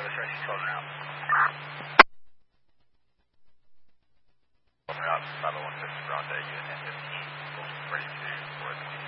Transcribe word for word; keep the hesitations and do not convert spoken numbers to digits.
Service ready, twelve round. twelve round, five oh one six, ground day, unit fifteen, ready to board.